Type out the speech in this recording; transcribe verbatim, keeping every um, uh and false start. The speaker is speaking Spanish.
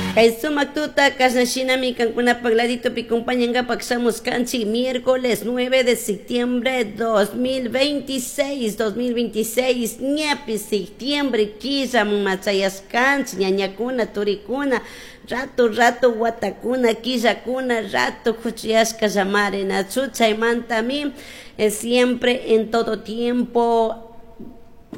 Kay sumak tuta kasnashinami kankuna pagladito picumpañanga paksamos kanchi miércoles nueve de septiembre dos mil veintiséis dos mil veintiséis ñapi septiembre quilla machayas kanchi ñañakuna turikuna rato rato watakuna quillakuna rato kuchiyashka llamarena chuchaymantami eh, siempre en todo tiempo